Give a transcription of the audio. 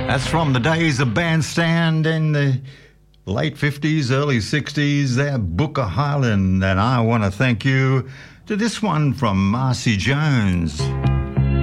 That's from the days of Bandstand in the late 50s, early 60s, there, Booker Highland. And I want to thank you to this one from Marcy Jones.